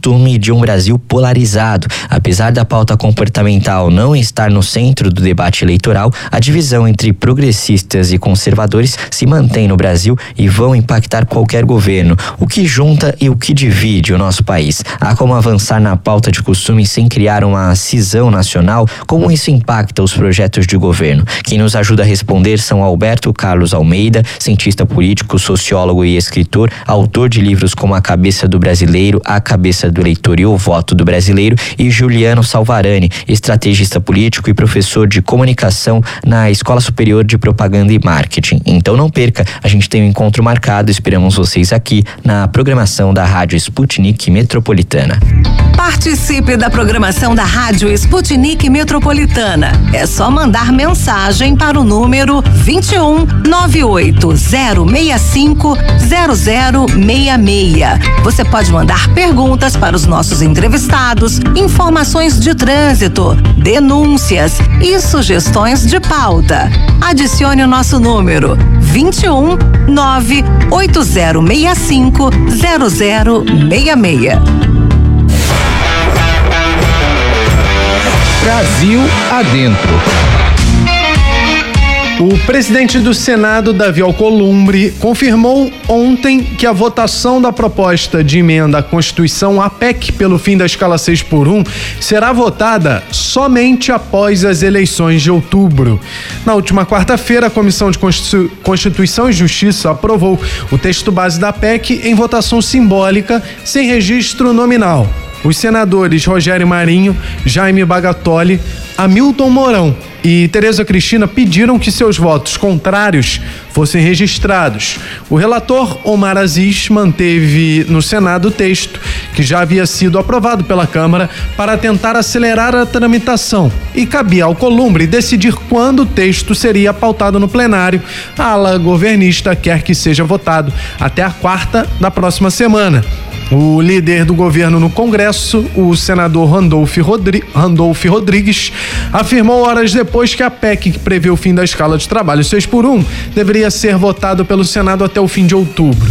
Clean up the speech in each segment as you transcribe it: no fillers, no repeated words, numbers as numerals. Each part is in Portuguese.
costume de um Brasil polarizado. Apesar da pauta comportamental não estar no centro do debate eleitoral, a divisão entre progressistas e conservadores se mantém no Brasil e vão impactar qualquer governo. O que junta e o que divide o nosso país? Há como avançar na pauta de costume sem criar uma cisão nacional? Como isso impacta os projetos de governo? Quem nos ajuda a responder são Alberto Carlos Almeida, cientista político, sociólogo e escritor, autor de livros como A Cabeça do Brasileiro, A Cabeça do Eleitor e O Voto do Brasileiro, e Juliano Salvarani, estrategista político e professor de comunicação na Escola Superior de Propaganda e Marketing. Então não perca, a gente tem um encontro marcado, esperamos vocês aqui na programação da Rádio Sputnik Metropolitana. Participe da programação da Rádio Sputnik Metropolitana. É só mandar mensagem para o número 21 98065 0066. Você pode mandar perguntas para os nossos entrevistados, informações de trânsito, denúncias e sugestões de pauta. Adicione o nosso número 21 98065 0066. Brasil Adentro. O presidente do Senado, Davi Alcolumbre, confirmou ontem que a votação da proposta de emenda à Constituição, a PEC, pelo fim da escala 6x1, será votada somente após as eleições de outubro. Na última quarta-feira, a Comissão de Constituição e Justiça aprovou o texto base da PEC em votação simbólica, sem registro nominal. Os senadores Rogério Marinho, Jaime Bagatoli, Hamilton Mourão e Tereza Cristina pediram que seus votos contrários fossem registrados. O relator Omar Aziz manteve no Senado o texto, que já havia sido aprovado pela Câmara, para tentar acelerar a tramitação, e cabia ao Alcolumbre decidir quando o texto seria pautado no plenário. A ala governista quer que seja votado até a quarta da próxima semana. O líder do governo no Congresso, o senador Randolph Rodrigues, afirmou horas depois que a PEC, que prevê o fim da escala de trabalho 6x1, deveria ser votado pelo Senado até o fim de outubro.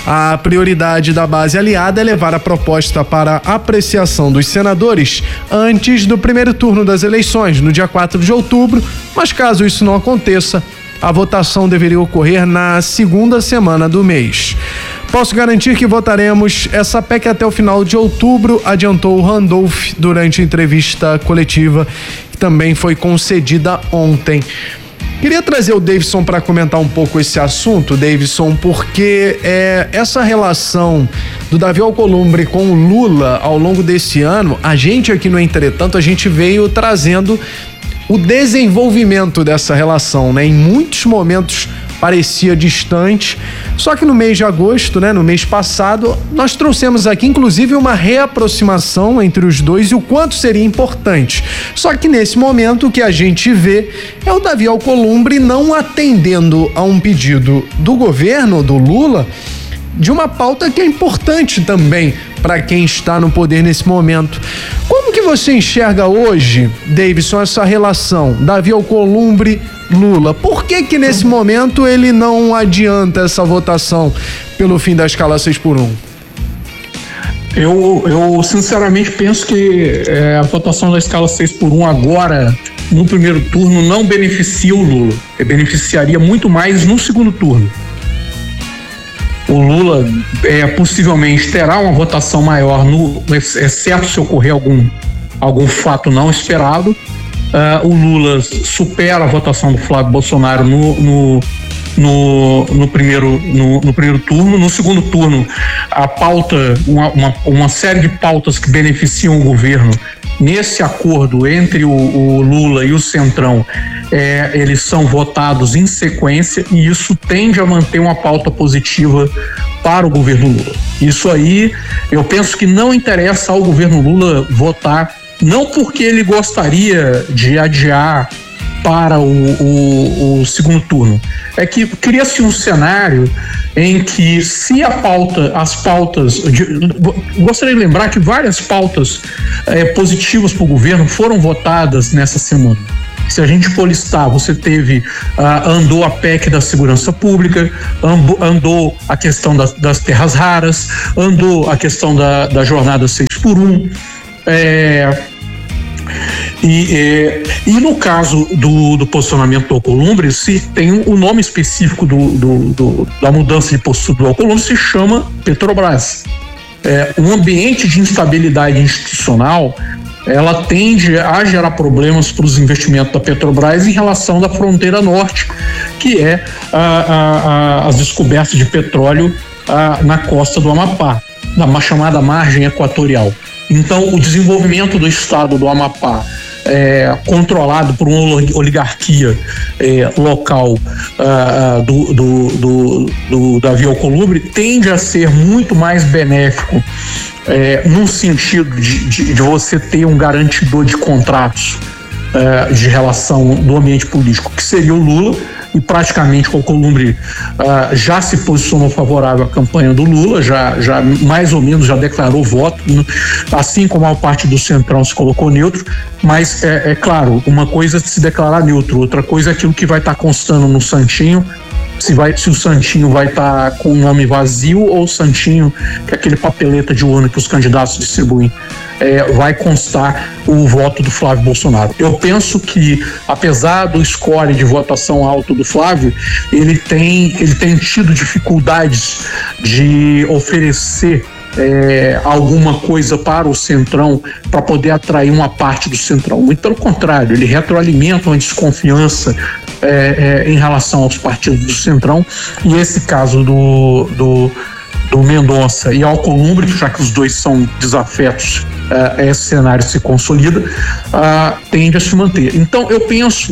A prioridade da base aliada é levar a proposta para apreciação dos senadores antes do primeiro turno das eleições, no dia 4 de outubro, mas caso isso não aconteça, a votação deveria ocorrer na segunda semana do mês. Posso garantir que votaremos essa PEC até o final de outubro, adiantou o Randolph durante a entrevista coletiva, que também foi concedida ontem. Queria trazer o Davidson para comentar um pouco esse assunto, Davidson, porque essa relação do Davi Alcolumbre com o Lula ao longo desse ano, a gente aqui no Entretanto, a gente veio trazendo o desenvolvimento dessa relação, né? Em muitos momentos parecia distante, só que no mês de agosto, né, no mês passado, nós trouxemos aqui inclusive uma reaproximação entre os dois e o quanto seria importante. Só que nesse momento o que a gente vê é o Davi Alcolumbre não atendendo a um pedido do governo, do Lula, de uma pauta que é importante também para quem está no poder nesse momento. Como que você enxerga hoje, Davidson, essa relação Davi Alcolumbre Lula? Por que nesse momento ele não adianta essa votação pelo fim da escala 6x1? Eu sinceramente penso que a votação da escala 6x1 agora, no primeiro turno, não beneficia o Lula. Beneficiaria muito mais no segundo turno. O Lula possivelmente terá uma votação maior, exceto se ocorrer algum fato não esperado. O Lula supera a votação do Flávio Bolsonaro no primeiro turno. No segundo turno, a pauta, uma série de pautas que beneficiam o governo nesse acordo entre o Lula e o Centrão, eles são votados em sequência, e isso tende a manter uma pauta positiva para o governo Lula. Isso aí, eu penso que não interessa ao governo Lula votar, não porque ele gostaria de adiar para o segundo turno. É que cria-se um cenário em que, se gostaria de lembrar que várias pautas positivas para o governo foram votadas nessa semana. Se a gente for listar, você teve, andou a PEC da segurança pública, andou a questão das terras raras, andou a questão da jornada 6x1, e no caso do posicionamento do Alcolumbre, se tem o nome específico da mudança de postura do Alcolumbre, se chama Petrobras. Um ambiente de instabilidade institucional, ela tende a gerar problemas para os investimentos da Petrobras em relação da fronteira norte, que é as descobertas de petróleo na costa do Amapá, na chamada margem equatorial. Então, o desenvolvimento do estado do Amapá, controlado por uma oligarquia local do Davi Alcolumbre, tende a ser muito mais benéfico no sentido de você ter um garantidor de contratos de relação do ambiente político, que seria o Lula, e praticamente o Alcolumbre já se posicionou favorável à campanha do Lula, já mais ou menos já declarou voto, assim como a parte do Centrão se colocou neutro, mas é claro, uma coisa é se declarar neutro, outra coisa é aquilo que vai estar constando no Santinho, se o Santinho vai estar com o nome vazio ou o Santinho, que é aquele papeleta de urna que os candidatos distribuem, vai constar o voto do Flávio Bolsonaro. Eu penso que, apesar do score de votação alto do Flávio, ele tem tido dificuldades de oferecer alguma coisa para o Centrão, para poder atrair uma parte do Centrão. Muito pelo contrário, ele retroalimenta uma desconfiança em relação aos partidos do Centrão, e esse caso do Mendonça e Alcolumbre, já que os dois são desafetos, esse cenário se consolida, tende a se manter. Então eu penso,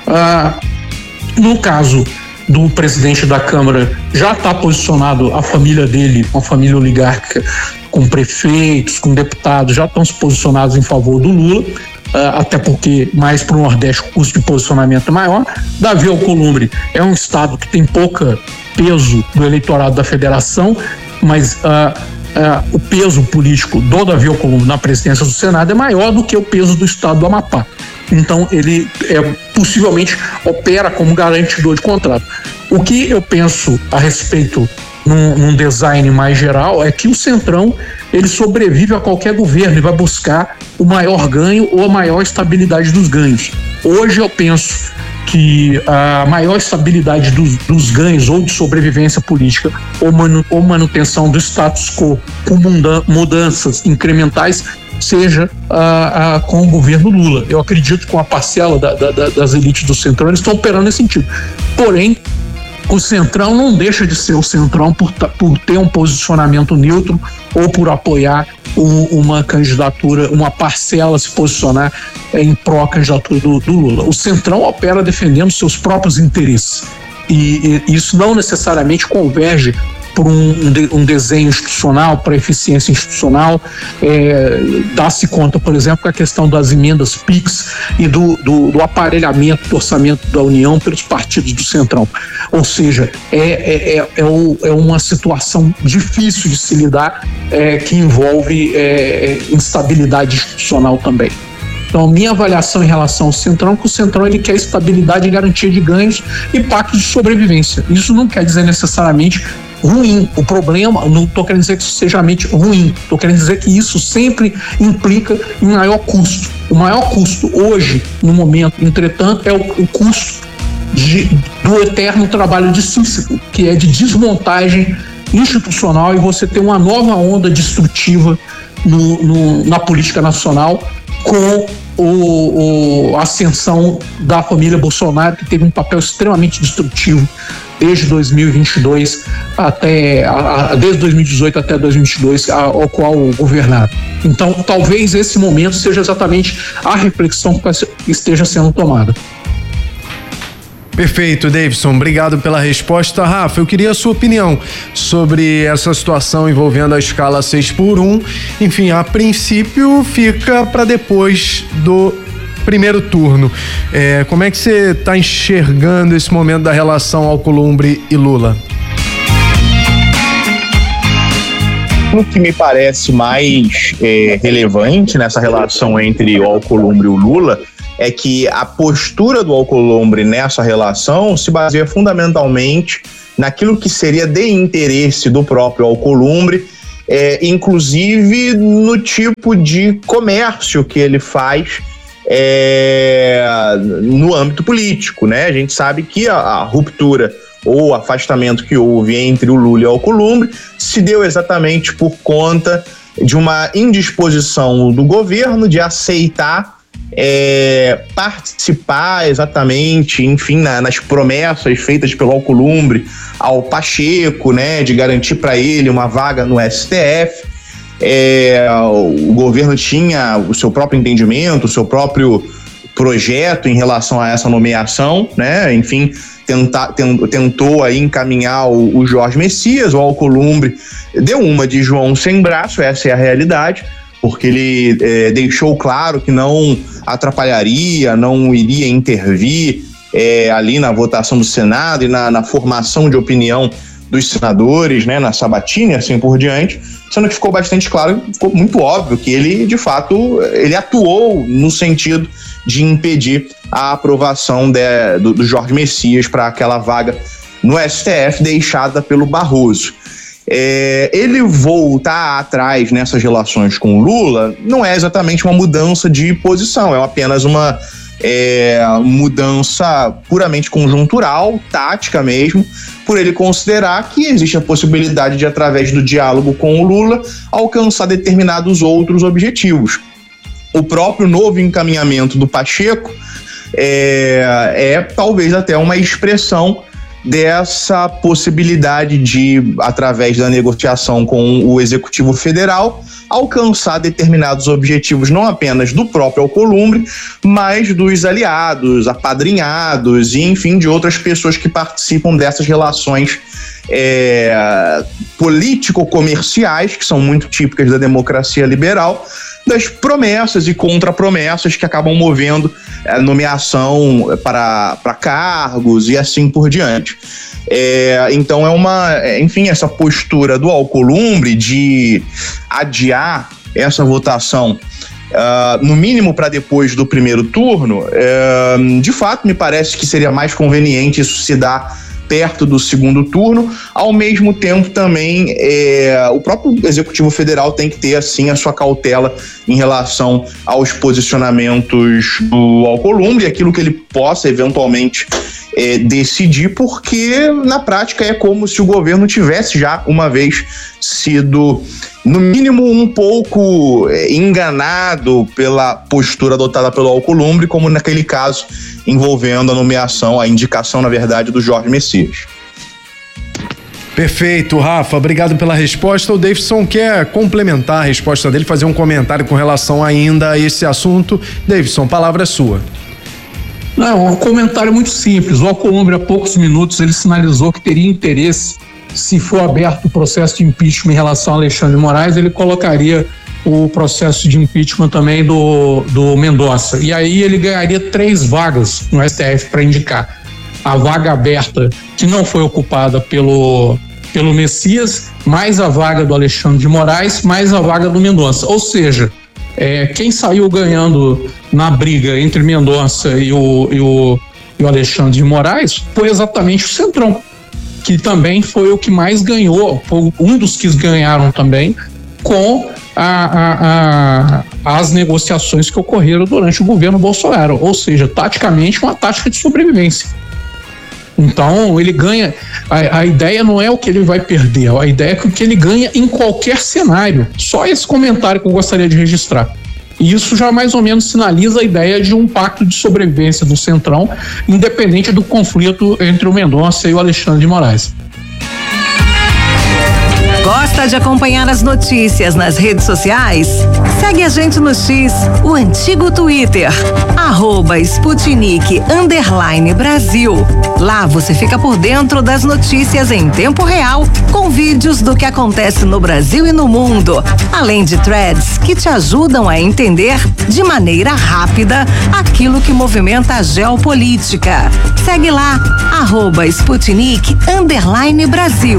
no caso do presidente da Câmara, já está posicionado a família dele, uma família oligárquica, com prefeitos, com deputados, já estão se posicionados em favor do Lula, até porque mais para o Nordeste o custo de posicionamento é maior. Davi Alcolumbre é um estado que tem pouco peso no eleitorado da federação, mas o peso político do Davi Alcolumbre na presidência do Senado é maior do que o peso do estado do Amapá. Então ele possivelmente opera como garantidor de contrato. O que eu penso a respeito num design mais geral é que o Centrão ele sobrevive a qualquer governo e vai buscar o maior ganho ou a maior estabilidade dos ganhos. Hoje eu penso que a maior estabilidade dos ganhos ou de sobrevivência política ou manutenção do status quo com mudanças incrementais seja com o governo Lula. Eu acredito que com a parcela das elites do Centrão eles estão operando nesse sentido. Porém, o Centrão não deixa de ser o Centrão por ter um posicionamento neutro ou por apoiar uma candidatura, uma parcela se posicionar em pró-candidatura do Lula. O Centrão opera defendendo seus próprios interesses e isso não necessariamente converge por um desenho institucional, para eficiência institucional. Dá-se conta, por exemplo, com a questão das emendas PIX e do aparelhamento do orçamento da União pelos partidos do Centrão. Ou seja, é uma situação difícil de se lidar, que envolve instabilidade institucional também. Então, minha avaliação em relação ao Centrão é que o Centrão ele quer estabilidade e garantia de ganhos e pacto de sobrevivência. Isso não quer dizer necessariamente ruim. O problema, não estou querendo dizer que isso seja mente ruim, estou querendo dizer que isso sempre implica em maior custo. O maior custo hoje, no momento, entretanto, é o custo do eterno trabalho de Sísifo, que é de desmontagem institucional, e você ter uma nova onda destrutiva na política nacional com a ascensão da família Bolsonaro, que teve um papel extremamente destrutivo desde 2022 desde 2018 até 2022, ao qual governaram. Então, talvez esse momento seja exatamente a reflexão que esteja sendo tomada. Perfeito, Davidson. Obrigado pela resposta. Rafa, eu queria a sua opinião sobre essa situação envolvendo a escala 6x1. Enfim, a princípio fica para depois do primeiro turno. Como é que você está enxergando esse momento da relação Alcolumbre e Lula? O que me parece mais relevante nessa relação entre o Alcolumbre e o Lula é que a postura do Alcolumbre nessa relação se baseia fundamentalmente naquilo que seria de interesse do próprio Alcolumbre, inclusive no tipo de comércio que ele faz no âmbito político, né? A gente sabe que a ruptura ou afastamento que houve entre o Lula e o Alcolumbre se deu exatamente por conta de uma indisposição do governo de aceitar participar exatamente, enfim, nas promessas feitas pelo Alcolumbre ao Pacheco, né, de garantir para ele uma vaga no STF. O governo tinha o seu próprio entendimento, o seu próprio projeto em relação a essa nomeação, né? Enfim, tentou aí encaminhar o Jorge Messias. O Alcolumbre deu uma de João sem braço, essa é a realidade, porque ele deixou claro que não atrapalharia, não iria intervir ali na votação do Senado e na formação de opinião dos senadores, né, na sabatina e assim por diante, sendo que ficou bastante claro, ficou muito óbvio que ele, de fato, ele atuou no sentido de impedir a aprovação do Jorge Messias para aquela vaga no STF deixada pelo Barroso. Ele voltar atrás nessas relações com o Lula não é exatamente uma mudança de posição, é apenas uma mudança puramente conjuntural, tática mesmo, por ele considerar que existe a possibilidade de, através do diálogo com o Lula, alcançar determinados outros objetivos. O próprio novo encaminhamento do Pacheco talvez até uma expressão dessa possibilidade de, através da negociação com o Executivo Federal, alcançar determinados objetivos não apenas do próprio Alcolumbre, mas dos aliados, apadrinhados e, enfim, de outras pessoas que participam dessas relações político-comerciais, que são muito típicas da democracia liberal, das promessas e contrapromessas que acabam movendo a nomeação para cargos e assim por diante. Então enfim, essa postura do Alcolumbre de adiar essa votação no mínimo para depois do primeiro turno, de fato me parece que seria mais conveniente isso se dar perto do segundo turno. Ao mesmo tempo também o próprio Executivo Federal tem que ter assim a sua cautela em relação aos posicionamentos do Alcolumbre e aquilo que ele possa eventualmente decidir, porque na prática é como se o governo tivesse já uma vez sido, no mínimo, um pouco enganado pela postura adotada pelo Alcolumbre, como naquele caso envolvendo a nomeação, a indicação, na verdade, do Jorge Messias. Perfeito, Rafa, obrigado pela resposta. O Davidson quer complementar a resposta dele, fazer um comentário com relação ainda a esse assunto. Davidson, a palavra é sua. Não, um comentário muito simples. O Alcolumbre, há poucos minutos, ele sinalizou que teria interesse, se for aberto o processo de impeachment em relação a Alexandre de Moraes, ele colocaria o processo de impeachment também do Mendonça. E aí ele ganharia 3 vagas no STF para indicar. A vaga aberta, que não foi ocupada pelo Messias, mais a vaga do Alexandre de Moraes, mais a vaga do Mendonça. Ou seja, quem saiu ganhando na briga entre Mendonça e o Alexandre de Moraes foi exatamente o Centrão, que também foi o que mais ganhou, foi um dos que ganharam também com as negociações que ocorreram durante o governo Bolsonaro. Ou seja, taticamente uma tática de sobrevivência. Então ele ganha, a ideia não é o que ele vai perder, a ideia é o que ele ganha em qualquer cenário. Só esse comentário que eu gostaria de registrar. E isso já mais ou menos sinaliza a ideia de um pacto de sobrevivência do Centrão, independente do conflito entre o Mendonça e o Alexandre de Moraes. Gosta de acompanhar as notícias nas redes sociais? Segue a gente no X, o antigo Twitter, @Sputnik_Brasil. Lá você fica por dentro das notícias em tempo real, com vídeos do que acontece no Brasil e no mundo, além de threads que te ajudam a entender de maneira rápida aquilo que movimenta a geopolítica. Segue lá, @Sputnik_Brasil.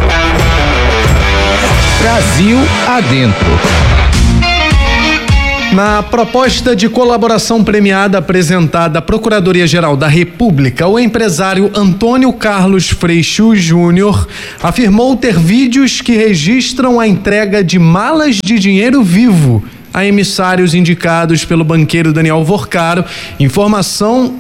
Brasil Adentro. Na proposta de colaboração premiada apresentada à Procuradoria-Geral da República, o empresário Antônio Carlos Freixo Júnior afirmou ter vídeos que registram a entrega de malas de dinheiro vivo a emissários indicados pelo banqueiro Daniel Vorcaro. Informação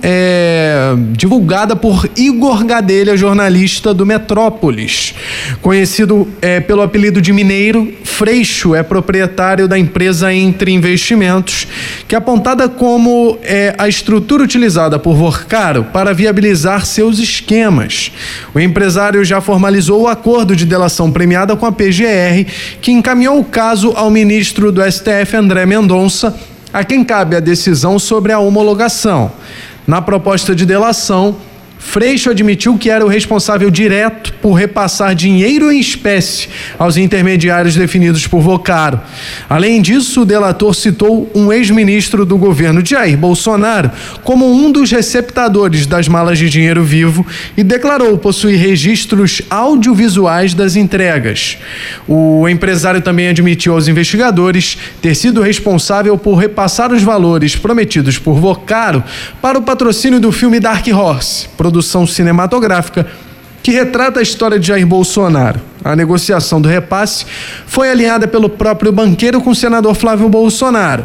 divulgada por Igor Gadelha, jornalista do Metrópolis. Conhecido pelo apelido de Mineiro, Freixo é proprietário da empresa Entre Investimentos, que é apontada como a estrutura utilizada por Vorcaro para viabilizar seus esquemas. O empresário já formalizou o acordo de delação premiada com a PGR, que encaminhou o caso ao ministro do STF, André Mendonça, a quem cabe a decisão sobre a homologação. Na proposta de delação, Freixo admitiu que era o responsável direto por repassar dinheiro em espécie aos intermediários definidos por Vorcaro. Além disso, o delator citou um ex-ministro do governo de Jair Bolsonaro como um dos receptadores das malas de dinheiro vivo e declarou possuir registros audiovisuais das entregas. O empresário também admitiu aos investigadores ter sido responsável por repassar os valores prometidos por Vorcaro para o patrocínio do filme Dark Horse, produção cinematográfica que retrata a história de Jair Bolsonaro. A negociação do repasse foi alinhada pelo próprio banqueiro com o senador Flávio Bolsonaro.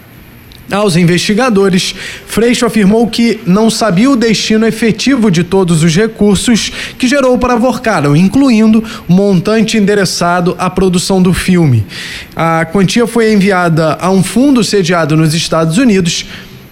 Aos investigadores, Freixo afirmou que não sabia o destino efetivo de todos os recursos que gerou para Vorcaro, incluindo o montante endereçado à produção do filme. A quantia foi enviada a um fundo sediado nos Estados Unidos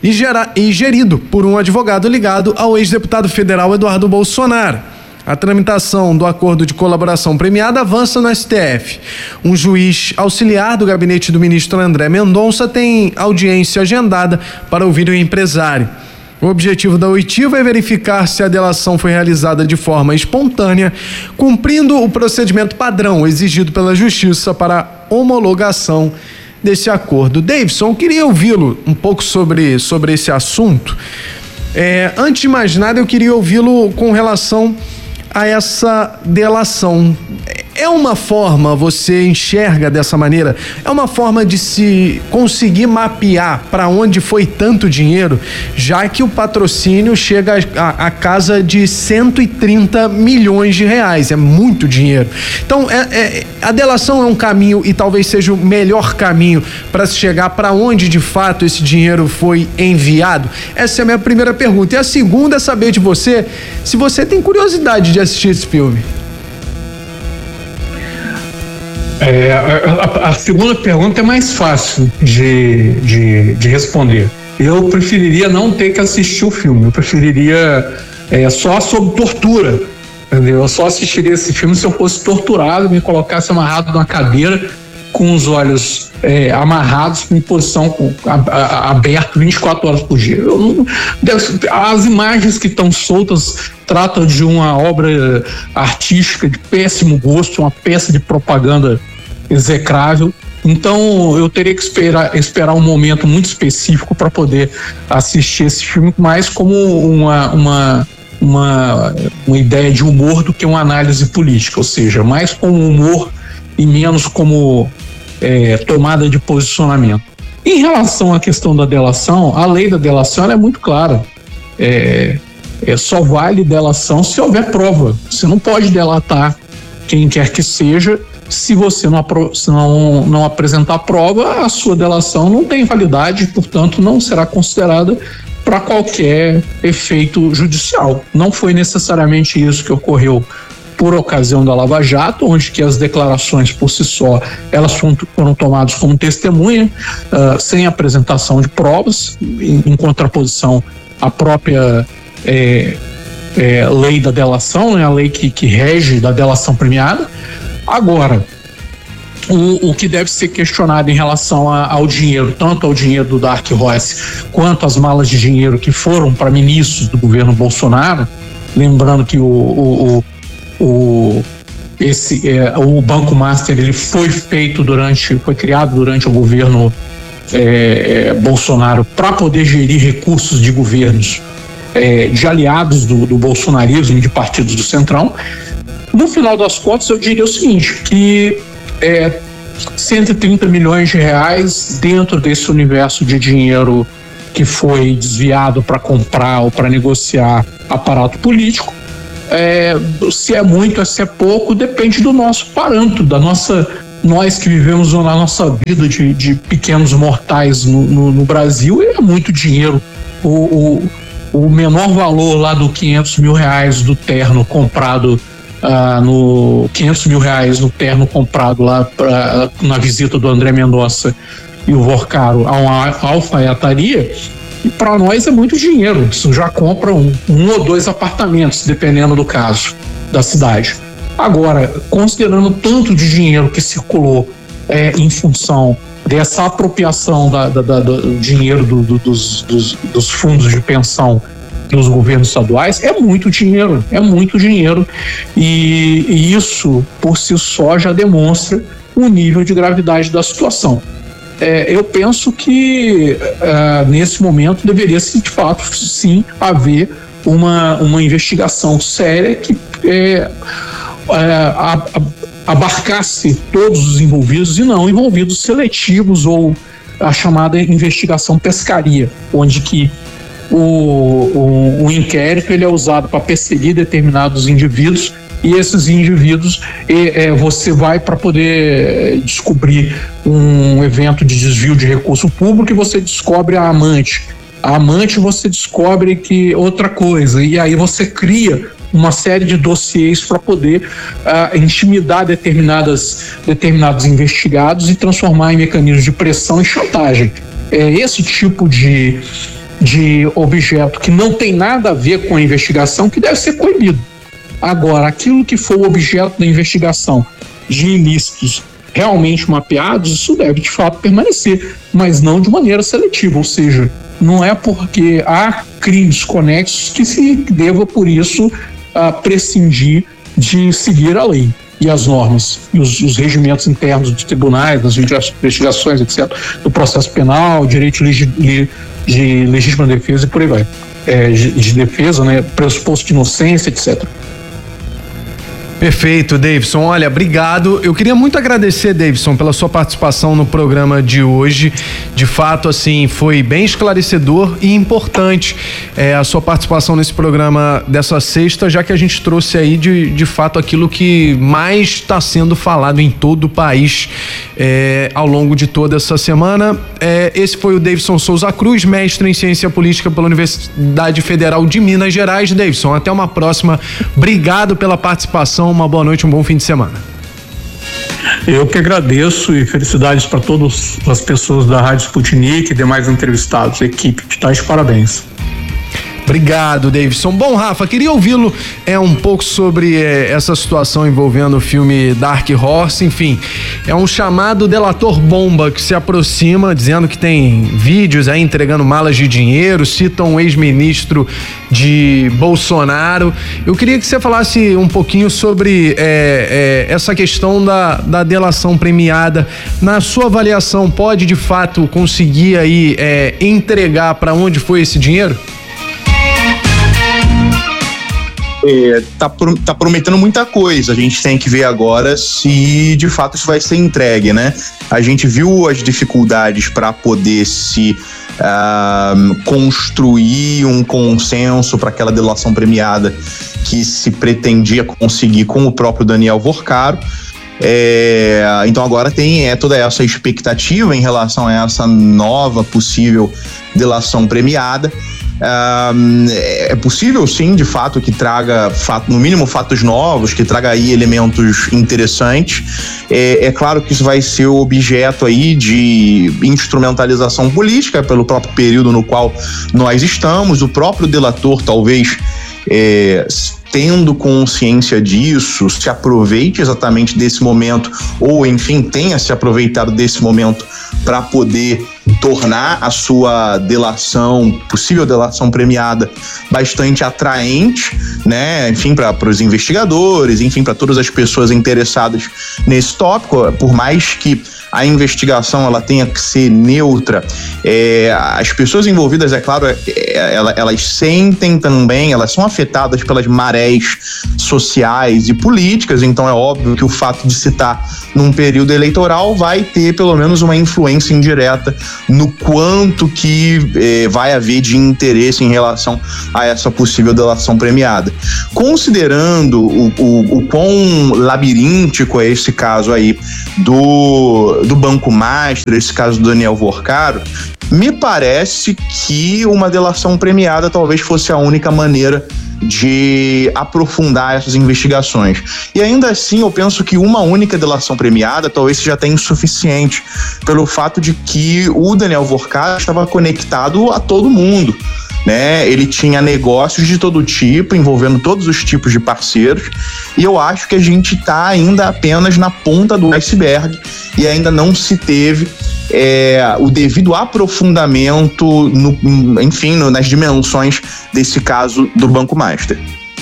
e gerido por um advogado ligado ao ex-deputado federal Eduardo Bolsonaro. A tramitação do acordo de colaboração premiada avança no STF. Um juiz auxiliar do gabinete do ministro André Mendonça tem audiência agendada para ouvir o empresário. O objetivo da oitiva é verificar se a delação foi realizada de forma espontânea, cumprindo o procedimento padrão exigido pela Justiça para a homologação desse acordo. Davidson, queria ouvi-lo um pouco sobre esse assunto. Antes de mais nada, eu queria ouvi-lo com relação a essa delação. É uma forma, você enxerga dessa maneira, é uma forma de se conseguir mapear para onde foi tanto dinheiro, já que o patrocínio chega a casa de 130 milhões de reais, é muito dinheiro. Então, a delação é um caminho e talvez seja o melhor caminho para se chegar para onde de fato esse dinheiro foi enviado? Essa é a minha primeira pergunta. E a segunda é saber de você, se você tem curiosidade de assistir esse filme. A segunda pergunta é mais fácil de responder. Eu preferiria não ter que assistir o filme. Eu preferiria só sob tortura, entendeu? Eu só assistiria esse filme se eu fosse torturado, me colocasse amarrado numa cadeira com os olhos amarrados em posição aberta 24 horas por dia. As imagens que estão soltas tratam de uma obra artística de péssimo gosto, uma peça de propaganda execrável. Então eu teria que esperar um momento muito específico para poder assistir esse filme, mais como uma ideia de humor do que uma análise política, ou seja, mais como humor e menos como tomada de posicionamento. Em relação à questão da delação, a lei da delação é muito clara. Só vale delação se houver prova. Você não pode delatar quem quer que seja se você não apresentar prova. A sua delação não tem validade, portanto não será considerada para qualquer efeito judicial. Não foi necessariamente isso que ocorreu por ocasião da Lava Jato, onde que as declarações por si só elas foram tomadas como testemunha, sem apresentação de provas, em contraposição à própria lei da delação, né, a lei que rege da delação premiada. Agora, o que deve ser questionado em relação ao dinheiro, tanto ao dinheiro do Dark Horse quanto às malas de dinheiro que foram para ministros do governo Bolsonaro, lembrando que o Banco Master ele foi criado durante o governo Bolsonaro para poder gerir recursos de governos de aliados do bolsonarismo, de partidos do Centrão. No final das contas, eu diria o seguinte, que 130 milhões de reais dentro desse universo de dinheiro que foi desviado para comprar ou para negociar aparato político. Se é muito ou se é pouco, depende do nosso parâmetro, nós que vivemos na nossa vida de pequenos mortais no Brasil, é muito dinheiro. O menor valor lá do 500 mil reais do terno comprado, 500 mil reais no terno comprado lá na visita do André Mendonça e o Vorcaro a uma alfaiataria, e para nós é muito dinheiro. Isso já compra um ou dois apartamentos, dependendo do caso da cidade. Agora, considerando tanto de dinheiro que circulou em função dessa apropriação do dinheiro dos fundos de pensão dos governos estaduais, é muito dinheiro, e isso por si só já demonstra o nível de gravidade da situação. Eu penso que nesse momento deveria-se de fato sim haver uma investigação séria que abarcasse todos os envolvidos e não envolvidos seletivos, ou a chamada investigação pescaria, onde que o inquérito ele é usado para perseguir determinados indivíduos, e esses indivíduos você vai para poder descobrir um evento de desvio de recurso público e você descobre a amante você descobre que outra coisa, e aí você cria uma série de dossiês para poder intimidar determinados investigados e transformar em mecanismos de pressão e chantagem. Esse tipo de objeto que não tem nada a ver com a investigação que deve ser coibido. Agora, aquilo que for o objeto da investigação de ilícitos realmente mapeados, isso deve de fato permanecer, mas não de maneira seletiva, ou seja, não é porque há crimes conexos que se deva por isso prescindir de seguir a lei e as normas e os regimentos internos dos tribunais, das investigações, etc., do processo penal, direito de legítima defesa e por aí vai. De defesa, né, pressuposto de inocência, etc. Perfeito, Davidson. Olha, obrigado. Eu queria muito agradecer, Davidson, pela sua participação no programa de hoje. De fato, assim, foi bem esclarecedor e importante a sua participação nesse programa dessa sexta, já que a gente trouxe aí de fato aquilo que mais está sendo falado em todo o país ao longo de toda essa semana. Esse foi o Davidson Souza Cruz, mestre em Ciência Política pela Universidade Federal de Minas Gerais. Davidson, até uma próxima. Obrigado pela participação. Uma boa noite, um bom fim de semana. Eu que agradeço e felicidades para todas as pessoas da Rádio Sputnik e demais entrevistados. Equipe, está de parabéns. Obrigado, Davidson. Bom, Rafa, queria ouvi-lo um pouco sobre essa situação envolvendo o filme Dark Horse. Enfim, é um chamado delator bomba que se aproxima, dizendo que tem vídeos aí entregando malas de dinheiro, cita um ex-ministro de Bolsonaro. Eu queria que você falasse um pouquinho sobre essa questão da delação premiada. Na sua avaliação, pode de fato conseguir aí entregar para onde foi esse dinheiro? Tá prometendo muita coisa. A gente tem que ver agora se de fato isso vai ser entregue, né? A gente viu as dificuldades para poder se construir um consenso para aquela delação premiada que se pretendia conseguir com o próprio Daniel Vorcaro. Então agora tem toda essa expectativa em relação a essa nova possível delação premiada. É possível sim, de fato, que traga no mínimo fatos novos, que traga aí elementos interessantes. É claro que isso vai ser objeto aí de instrumentalização política pelo próprio período no qual nós estamos. O próprio delator talvez tendo consciência disso, se aproveite exatamente desse momento, ou enfim, tenha se aproveitado desse momento para poder tornar a sua possível delação premiada bastante atraente, né? Enfim, para os investigadores, enfim, para todas as pessoas interessadas nesse tópico, por mais que a investigação ela tenha que ser neutra. As pessoas envolvidas, é claro, elas sentem também, elas são afetadas pelas marés sociais e políticas, então é óbvio que o fato de se estar num período eleitoral vai ter pelo menos uma influência indireta no quanto que vai haver de interesse em relação a essa possível delação premiada. Considerando o quão labiríntico é esse caso aí do Banco Master, esse caso do Daniel Vorcaro, me parece que uma delação premiada talvez fosse a única maneira de aprofundar essas investigações. E ainda assim, eu penso que uma única delação premiada talvez seja até insuficiente, pelo fato de que o Daniel Vorcaro estava conectado a todo mundo, né? Ele tinha negócios de todo tipo, envolvendo todos os tipos de parceiros, e eu acho que a gente está ainda apenas na ponta do iceberg e ainda não se teve o devido aprofundamento nas dimensões desse caso do Banco Master.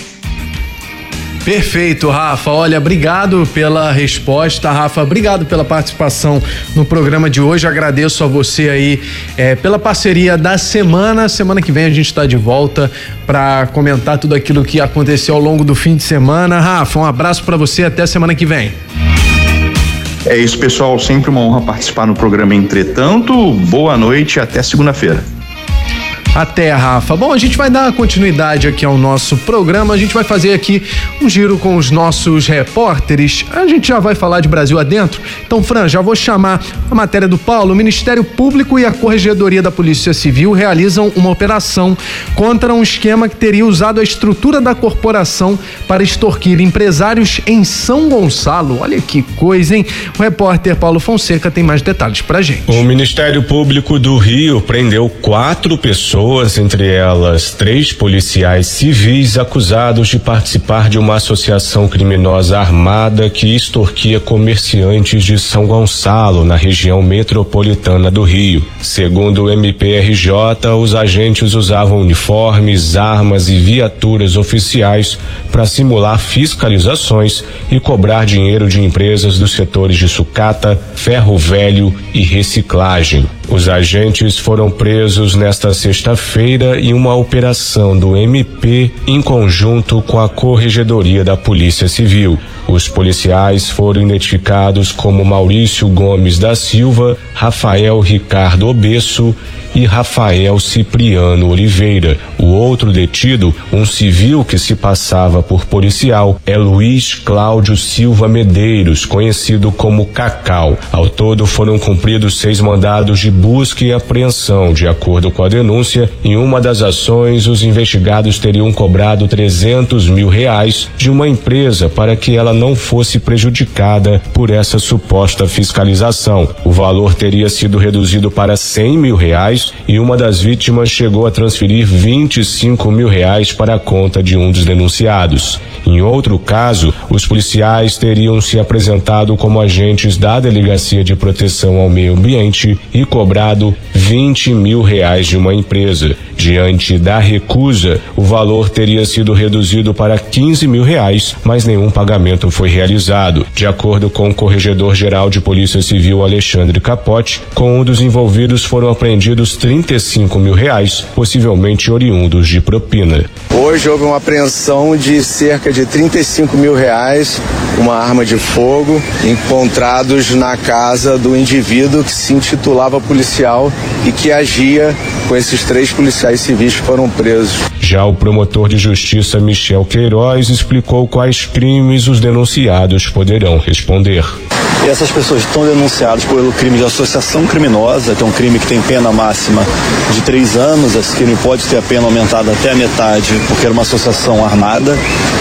Perfeito, Rafa. Olha, obrigado pela resposta, Rafa. Obrigado pela participação no programa de hoje. Agradeço a você aí pela parceria da semana. Semana que vem a gente está de volta para comentar tudo aquilo que aconteceu ao longo do fim de semana. Rafa, um abraço para você. Até semana que vem. É isso, pessoal. Sempre uma honra participar no programa Entretanto. Boa noite e até segunda-feira. Até, Rafa. Bom, a gente vai dar continuidade aqui ao nosso programa, a gente vai fazer aqui um giro com os nossos repórteres, a gente já vai falar de Brasil Adentro. Então, Fran, já vou chamar a matéria do Paulo. O Ministério Público e a Corregedoria da Polícia Civil realizam uma operação contra um esquema que teria usado a estrutura da corporação para extorquir empresários em São Gonçalo. Olha que coisa, hein? O repórter Paulo Fonseca tem mais detalhes pra gente. O Ministério Público do Rio prendeu 4 pessoas, entre elas 3 policiais civis acusados de participar de uma associação criminosa armada que extorquia comerciantes de São Gonçalo, na região metropolitana do Rio. Segundo o MPRJ, os agentes usavam uniformes, armas e viaturas oficiais para simular fiscalizações e cobrar dinheiro de empresas dos setores de sucata, ferro velho e reciclagem. Os agentes foram presos nesta sexta-feira em uma operação do MP em conjunto com a Corregedoria da Polícia Civil. Os policiais foram identificados como Maurício Gomes da Silva, Rafael Ricardo Obesso e Rafael Cipriano Oliveira. O outro detido, um civil que se passava por policial, é Luiz Cláudio Silva Medeiros, conhecido como Cacau. Ao todo foram cumpridos 6 mandados de busca e apreensão. De acordo com a denúncia, em uma das ações, os investigados teriam cobrado R$300 mil de uma empresa para que ela não fosse prejudicada por essa suposta fiscalização. O valor teria sido reduzido para R$100 mil e uma das vítimas chegou a transferir R$25 mil para a conta de um dos denunciados. Em outro caso, os policiais teriam se apresentado como agentes da Delegacia de Proteção ao Meio Ambiente e cobrado R$20 mil de uma empresa. Diante da recusa, o valor teria sido reduzido para R$15 mil, mas nenhum pagamento foi realizado. De acordo com o Corregedor-Geral de Polícia Civil, Alexandre Capote, com um dos envolvidos foram apreendidos R$35 mil, possivelmente oriundos de propina. Hoje houve uma apreensão de cerca de R$35 mil, uma arma de fogo, encontrados na casa do indivíduo que se intitulava policial e que agia com esses 3 policiais civis que foram presos. Já o promotor de justiça Michel Queiroz explicou quais crimes os denunciados poderão responder. E essas pessoas estão denunciadas pelo crime de associação criminosa, que é um crime que tem pena máxima de 3 anos. Esse crime pode ter a pena aumentada até a metade, porque era uma associação armada.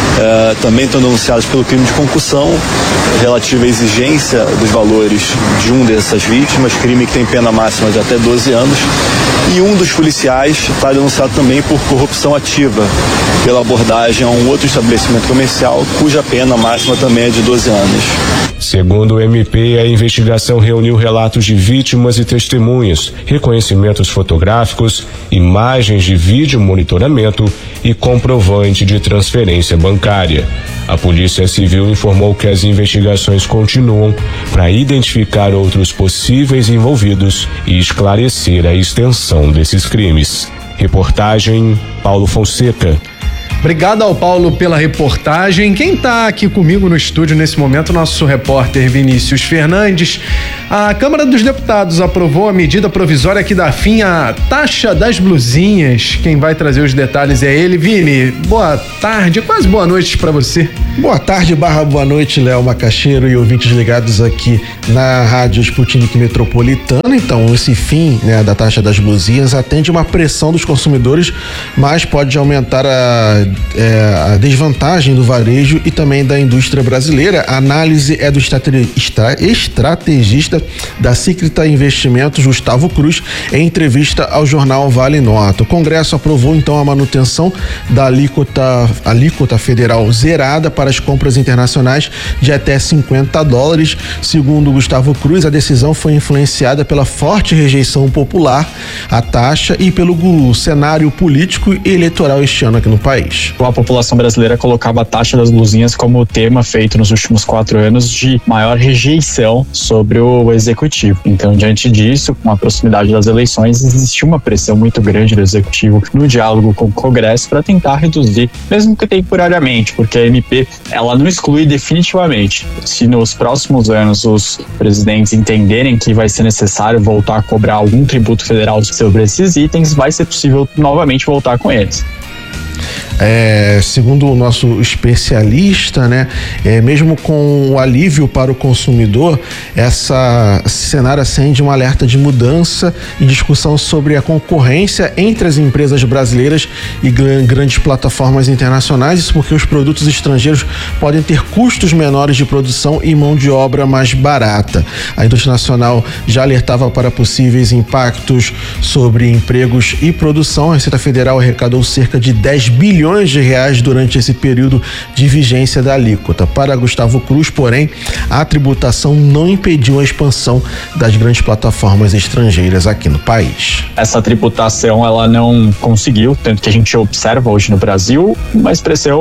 Também estão denunciadas pelo crime de concussão, relativo à exigência dos valores de um dessas vítimas, crime que tem pena máxima de até 12 anos. E um dos policiais está denunciado também por corrupção alternativa pela abordagem a um outro estabelecimento comercial, cuja pena máxima também é de 12 anos. Segundo o MP, a investigação reuniu relatos de vítimas e testemunhas, reconhecimentos fotográficos, imagens de vídeo monitoramento e comprovante de transferência bancária. A Polícia Civil informou que as investigações continuam para identificar outros possíveis envolvidos e esclarecer a extensão desses crimes. Reportagem Paulo Fonseca. Obrigado ao Paulo pela reportagem. Quem está aqui comigo no estúdio nesse momento, nosso repórter Vinícius Fernandes. A Câmara dos Deputados aprovou a medida provisória que dá fim à taxa das blusinhas. Quem vai trazer os detalhes é ele. Vini, boa tarde, quase boa noite para você. Boa tarde, boa noite, Léo Macaxeiro e ouvintes ligados aqui na Rádio Sputnik Metropolitana. Então, esse fim, né, da taxa das blusinhas atende uma pressão dos consumidores, mas pode aumentar a desvantagem do varejo e também da indústria brasileira. A análise é do estrategista da Sicrita Investimentos, Gustavo Cruz, em entrevista ao jornal Vale Nota. O Congresso aprovou então a manutenção da alíquota federal zerada para as compras internacionais de até $50. Segundo Gustavo Cruz, a decisão foi influenciada pela forte rejeição popular à taxa e pelo cenário político e eleitoral este ano aqui no país. A população brasileira colocava a taxa das blusinhas como tema feito nos últimos 4 anos de maior rejeição sobre o executivo. Então, diante disso, com a proximidade das eleições, existiu uma pressão muito grande do executivo no diálogo com o Congresso para tentar reduzir, mesmo que temporariamente, porque a MP ela não exclui definitivamente. Se nos próximos anos os presidentes entenderem que vai ser necessário voltar a cobrar algum tributo federal sobre esses itens, vai ser possível novamente voltar com eles. Segundo o nosso especialista, né, mesmo com o alívio para o consumidor, esse cenário acende um alerta de mudança e discussão sobre a concorrência entre as empresas brasileiras e grandes plataformas internacionais. Isso porque os produtos estrangeiros podem ter custos menores de produção e mão de obra mais barata. A indústria nacional já alertava para possíveis impactos sobre empregos e produção. A Receita Federal arrecadou cerca de R$10 bilhões durante esse período de vigência da alíquota. Para Gustavo Cruz, porém, a tributação não impediu a expansão das grandes plataformas estrangeiras aqui no país. Essa tributação ela não conseguiu, tanto que a gente observa hoje no Brasil uma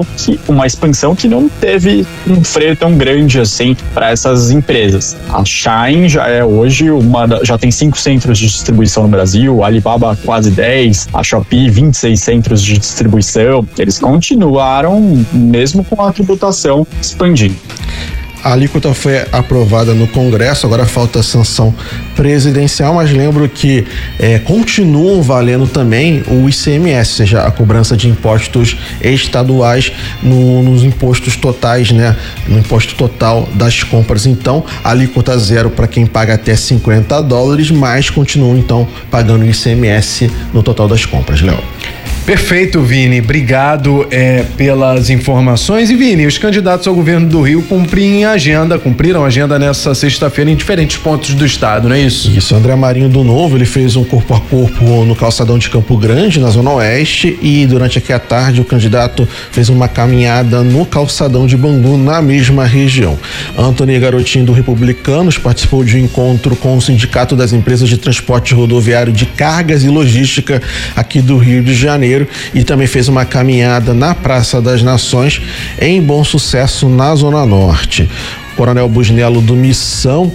expansão que não teve um freio tão grande assim para essas empresas. A Shein já é hoje já tem 5 centros de distribuição no Brasil, a Alibaba quase 10, a Shopee 26 centros de distribuição. Eles continuaram mesmo com a tributação expandindo. A alíquota foi aprovada no Congresso, agora falta a sanção presidencial, mas lembro que continuam valendo também o ICMS, ou seja, a cobrança de impostos estaduais nos impostos totais, né? No imposto total das compras. Então, a alíquota zero para quem paga até $50, mas continuam então pagando o ICMS no total das compras, Léo. Perfeito, Vini. Obrigado pelas informações. E, Vini, os candidatos ao governo do Rio cumpriram a agenda nessa sexta-feira em diferentes pontos do estado, não é isso? Isso. André Marinho do Novo, ele fez um corpo a corpo no calçadão de Campo Grande, na Zona Oeste, e durante aqui a tarde o candidato fez uma caminhada no calçadão de Bangu, na mesma região. Antony Garotinho do Republicanos participou de um encontro com o Sindicato das Empresas de Transporte Rodoviário de Cargas e Logística aqui do Rio de Janeiro e também fez uma caminhada na Praça das Nações em Bom Sucesso, na Zona Norte. Coronel Busnello do Missão,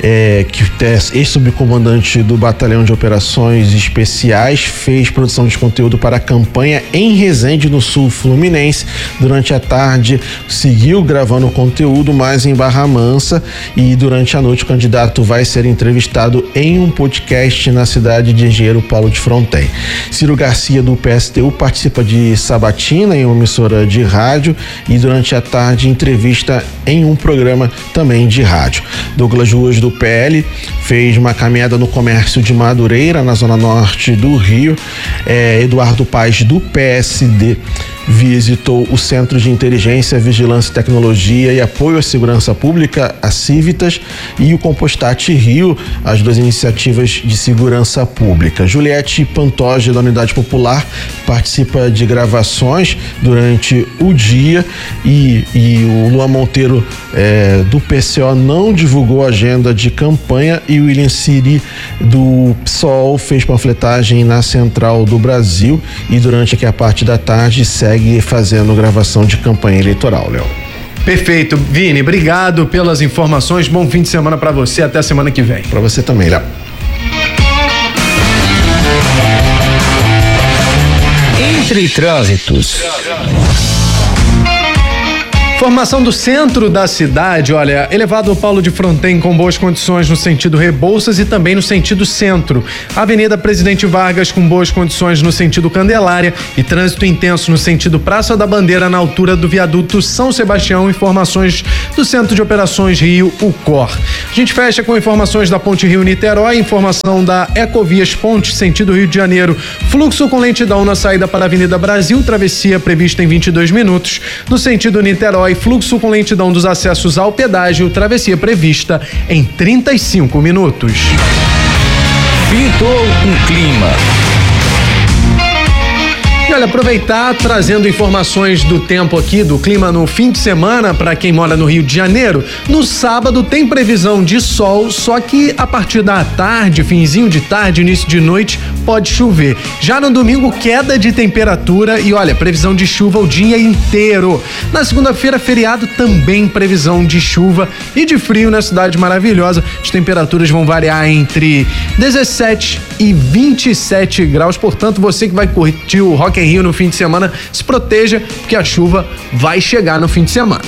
que é ex-subcomandante do Batalhão de Operações Especiais, fez produção de conteúdo para a campanha em Resende, no Sul Fluminense. Durante a tarde, seguiu gravando conteúdo, mas em Barra Mansa, e durante a noite o candidato vai ser entrevistado em um podcast na cidade de Engenheiro Paulo de Fronten. Ciro Garcia, do PSTU, participa de sabatina em uma emissora de rádio e durante a tarde entrevista em um programa também de rádio. Douglas Ruas, do PL, fez uma caminhada no comércio de Madureira, na zona norte do Rio. Eduardo Paes, do PSD, visitou o Centro de Inteligência, Vigilância, Tecnologia e Apoio à Segurança Pública, a Civitas, e o Compostat Rio, as duas iniciativas de segurança pública. Juliette Pantoja, da Unidade Popular, participa de gravações durante o dia e o Luan Monteiro do PCO não divulgou a agenda de campanha, e o William Siri do PSOL fez panfletagem na Central do Brasil e durante aqui a parte da tarde segue fazendo gravação de campanha eleitoral, Léo. Perfeito. Vini, obrigado pelas informações. Bom fim de semana para você. Até a semana que vem. Para você também, Léo. Entre trânsitos. Formação do centro da cidade, olha, elevado Paulo de Fronten com boas condições no sentido Rebouças e também no sentido centro. Avenida Presidente Vargas com boas condições no sentido Candelária e trânsito intenso no sentido Praça da Bandeira na altura do viaduto São Sebastião. Informações do Centro de Operações Rio, o COR. A gente fecha com informações da Ponte Rio-Niterói, informação da Ecovias Ponte, sentido Rio de Janeiro. Fluxo com lentidão na saída para a Avenida Brasil, travessia prevista em 22 minutos. No sentido Niterói, fluxo com lentidão dos acessos ao pedágio, travessia prevista em 35 minutos. Pintou um clima. E olha, aproveitar trazendo informações do tempo aqui, do clima no fim de semana para quem mora no Rio de Janeiro. No sábado tem previsão de sol, só que a partir da tarde, finzinho de tarde, início de noite, pode chover. Já no domingo, queda de temperatura e olha, previsão de chuva o dia inteiro. Na segunda-feira, feriado, também previsão de chuva e de frio na cidade maravilhosa. As temperaturas vão variar entre 17 e 27 graus, portanto, você que vai curtir o Rock in Rio no fim de semana, se proteja, porque a chuva vai chegar no fim de semana.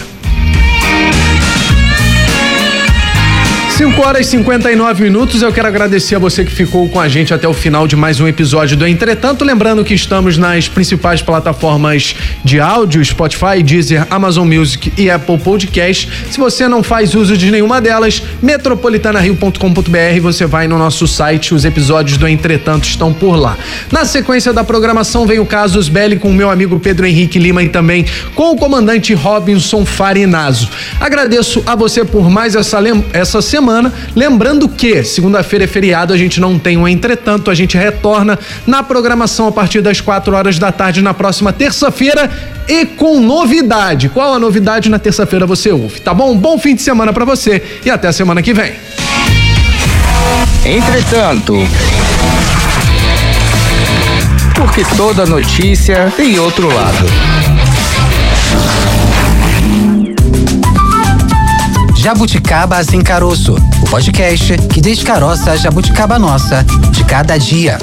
5h59, eu quero agradecer a você que ficou com a gente até o final de mais um episódio do Entretanto, lembrando que estamos nas principais plataformas de áudio, Spotify, Deezer, Amazon Music e Apple Podcast. Se você não faz uso de nenhuma delas, metropolitanario.com.br, você vai no nosso site, os episódios do Entretanto estão por lá. Na sequência da programação vem o Casus Belli com o meu amigo Pedro Henrique Lima e também com o comandante Robinson Farinazzo. Agradeço a você por mais essa semana. Lembrando que segunda-feira é feriado, a gente não tem um Entretanto, a gente retorna na programação a partir das 4h da tarde na próxima terça-feira e com novidade. Qual a novidade? Na terça-feira você ouve, tá bom? Bom fim de semana pra você e até a semana que vem. Entretanto, porque toda notícia tem outro lado. Jabuticaba Sem Caroço, o podcast que descaroça a jabuticaba nossa de cada dia.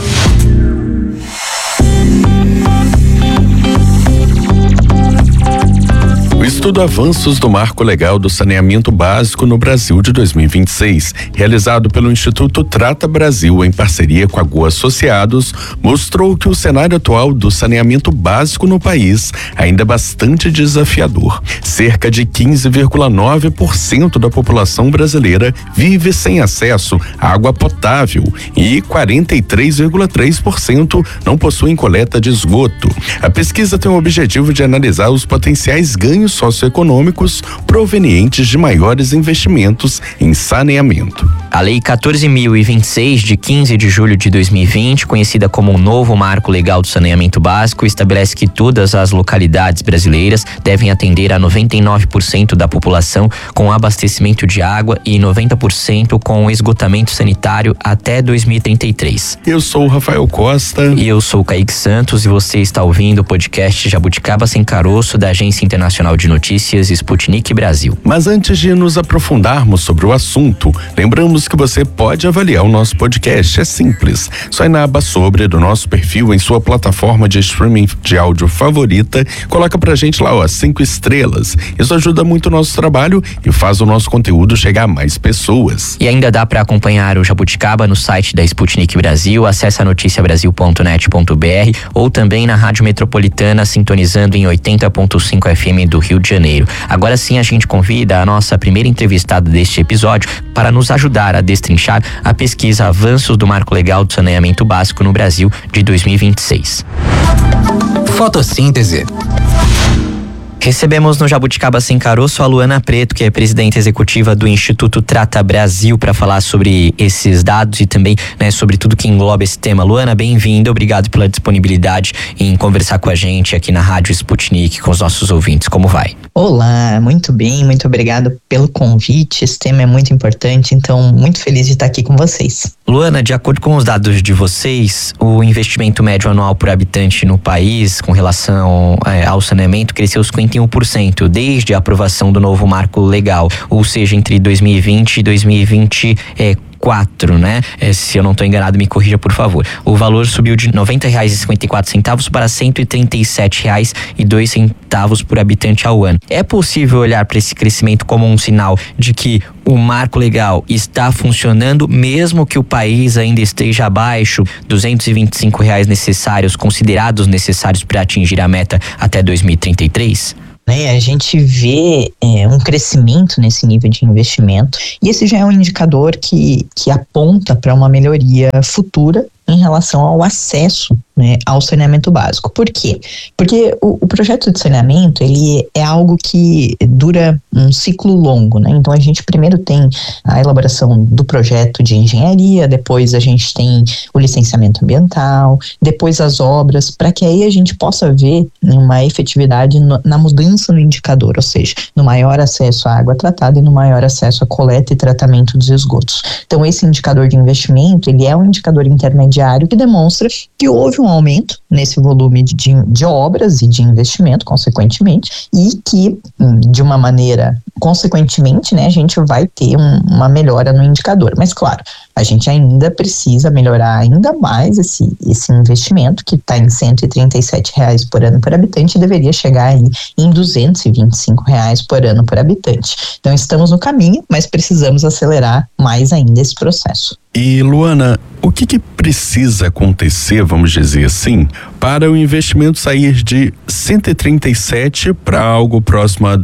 O estudo Avanços do Marco Legal do Saneamento Básico no Brasil de 2026, realizado pelo Instituto Trata Brasil em parceria com a GOA Associados, mostrou que o cenário atual do saneamento básico no país ainda é bastante desafiador. Cerca de 15,9% da população brasileira vive sem acesso à água potável e 43,3% não possuem coleta de esgoto. A pesquisa tem o objetivo de analisar os potenciais ganhos socioeconômicos provenientes de maiores investimentos em saneamento. A Lei 14.026, de 15 de julho de 2020, conhecida como o Novo Marco Legal do Saneamento Básico, estabelece que todas as localidades brasileiras devem atender a 99% da população com abastecimento de água e 90% com esgotamento sanitário até 2033. Eu sou o Rafael Costa. E eu sou o Kaique Santos e você está ouvindo o podcast Jabuticaba Sem Caroço da Agência Internacional de Notícias Sputnik Brasil. Mas antes de nos aprofundarmos sobre o assunto, lembramos que você pode avaliar o nosso podcast. É simples, só ir na aba sobre do nosso perfil em sua plataforma de streaming de áudio favorita, coloca pra gente lá, 5 estrelas. Isso ajuda muito o nosso trabalho e faz o nosso conteúdo chegar a mais pessoas. E ainda dá pra acompanhar o Jabuticaba no site da Sputnik Brasil, acessa noticiabrasil.net.br ou também na Rádio Metropolitana, sintonizando em 80.5 FM do Rio de Janeiro. Agora sim, a gente convida a nossa primeira entrevistada deste episódio para nos ajudar a destrinchar a pesquisa Avanços do Marco Legal do Saneamento Básico no Brasil de 2026. Fotossíntese. Recebemos no Jabuticaba Sem Caroço a Luana Preto, que é presidente executiva do Instituto Trata Brasil, para falar sobre esses dados e também, né, sobre tudo que engloba esse tema. Luana, bem-vinda, obrigado pela disponibilidade em conversar com a gente aqui na Rádio Sputnik, com os nossos ouvintes. Como vai? Olá, muito bem, muito obrigado pelo convite. Esse tema é muito importante, então muito feliz de estar aqui com vocês. Luana, de acordo com os dados de vocês, o investimento médio anual por habitante no país com relação ao saneamento cresceu 51% desde a aprovação do novo marco legal, ou seja, entre 2020 e 2024, né? Se eu não estou enganado, me corrija, por favor. O valor subiu de R$ 90,54 para R$ 137,02 por habitante ao ano. É possível olhar para esse crescimento como um sinal de que o marco legal está funcionando, mesmo que o país ainda esteja abaixo dos R$ 225 considerados necessários para atingir a meta até 2033? A gente vê um crescimento nesse nível de investimento, e esse já é um indicador que aponta para uma melhoria futura em relação ao acesso, né, ao saneamento básico. Por quê? Porque o projeto de saneamento, ele é algo que dura um ciclo longo, né? Então a gente primeiro tem a elaboração do projeto de engenharia, depois a gente tem o licenciamento ambiental, depois as obras, para que aí a gente possa ver uma efetividade na mudança no indicador, ou seja, no maior acesso à água tratada e no maior acesso à coleta e tratamento dos esgotos. Então esse indicador de investimento, ele é um indicador intermediário que demonstra que houve um aumento nesse volume de obras e de investimento, consequentemente, e que, de uma maneira, consequentemente, né, a gente vai ter uma melhora no indicador. Mas, claro, a gente ainda precisa melhorar ainda mais esse investimento, que está em R$ 137 por ano por habitante, e deveria chegar aí em R$ 225 por ano por habitante. Então, estamos no caminho, mas precisamos acelerar mais ainda esse processo. E, Luana, o que precisa acontecer, vamos dizer assim, para o investimento sair de 137 para algo próximo a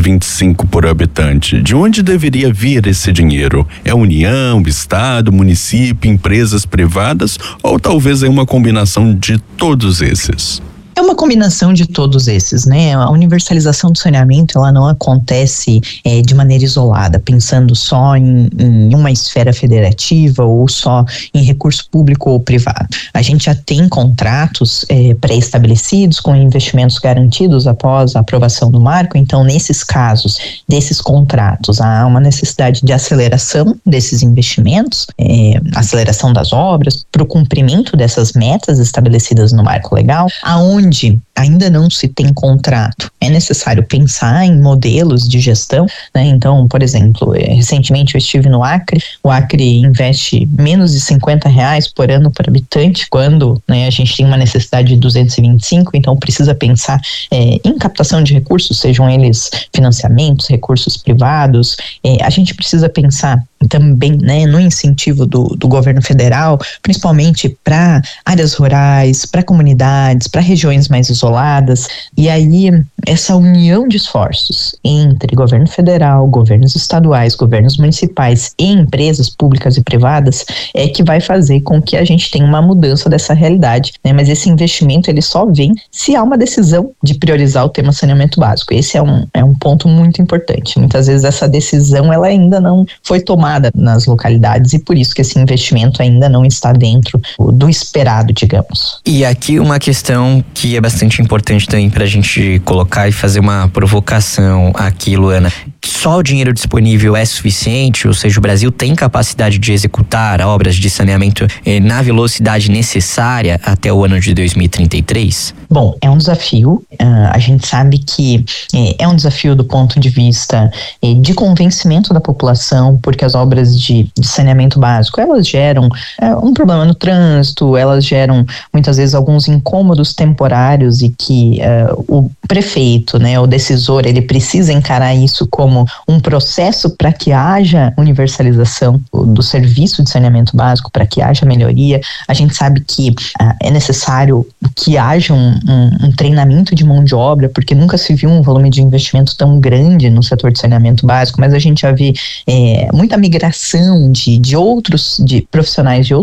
225 por habitante? De onde deveria vir esse dinheiro? É União, Estado, município, empresas privadas, ou talvez é uma combinação de todos esses? É uma combinação de todos esses, né? A universalização do saneamento, ela não acontece de maneira isolada, pensando só em uma esfera federativa ou só em recurso público ou privado. A gente já tem contratos pré-estabelecidos com investimentos garantidos após a aprovação do marco, então nesses casos, desses contratos, há uma necessidade de aceleração desses investimentos, aceleração das obras, para o cumprimento dessas metas estabelecidas no marco legal, aonde ainda não se tem contrato, é necessário pensar em modelos de gestão, né? Então, por exemplo, recentemente eu estive no Acre, o Acre investe menos de R$50 por ano por habitante, quando, né, a gente tem uma necessidade de 225, então precisa pensar em captação de recursos, sejam eles financiamentos, recursos privados, a gente precisa pensar também, né, no incentivo do governo federal, principalmente para áreas rurais, para comunidades, para regiões mais isoladas, e aí essa união de esforços entre governo federal, governos estaduais, governos municipais e empresas públicas e privadas é que vai fazer com que a gente tenha uma mudança dessa realidade, né? Mas esse investimento, ele só vem se há uma decisão de priorizar o tema saneamento básico. Esse é um ponto muito importante. Muitas vezes essa decisão, ela ainda não foi tomada nas localidades, e por isso que esse investimento ainda não está dentro do esperado, digamos. E aqui uma questão que é bastante importante também para a gente colocar e fazer uma provocação aqui, Luana. Só o dinheiro disponível é suficiente? Ou seja, o Brasil tem capacidade de executar obras de saneamento na velocidade necessária até o ano de 2033? Bom, é um desafio. A gente sabe que é um desafio do ponto de vista de convencimento da população, porque as obras de saneamento básico, elas geram um problema no trânsito, elas geram muitas vezes alguns incômodos temporários, e que o prefeito, né, o decisor, ele precisa encarar isso como um processo para que haja universalização do serviço de saneamento básico, para que haja melhoria. A gente sabe que é necessário que haja um treinamento de mão de obra, porque nunca se viu um volume de investimento tão grande no setor de saneamento básico, mas a gente já vê muita migração de profissionais de outros setores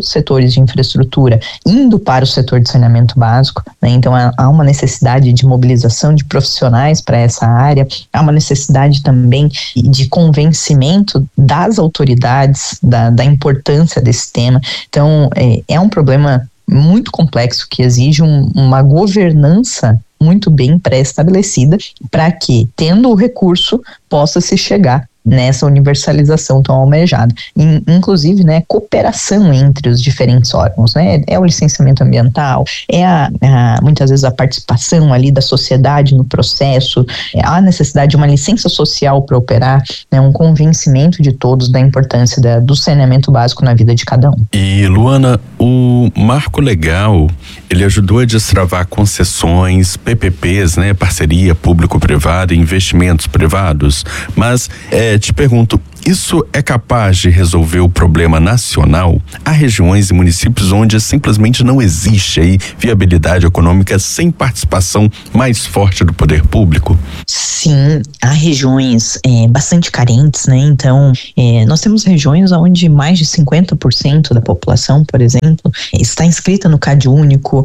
mais de infraestrutura indo para o setor de saneamento básico, né? Então há uma necessidade de mobilização de profissionais para essa área, há uma necessidade também de convencimento das autoridades da importância desse tema. Então é um problema muito complexo que exige uma governança muito bem pré-estabelecida para que, tendo o recurso, possa se chegar nessa universalização tão almejada. Inclusive, né, cooperação entre os diferentes órgãos, né, é o licenciamento ambiental, muitas vezes a participação ali da sociedade no processo, há a necessidade de uma licença social para operar, né, um convencimento de todos da importância do saneamento básico na vida de cada um. E Luana, o marco legal, ele ajudou a destravar concessões, PPPs, né, parceria público-privada, investimentos privados, mas te pergunto, isso é capaz de resolver o problema nacional? Há regiões e municípios onde simplesmente não existe aí viabilidade econômica sem participação mais forte do poder público? Sim, há regiões bastante carentes, né? Então, nós temos regiões onde mais de 50% da população, por exemplo, está inscrita no CadÚnico,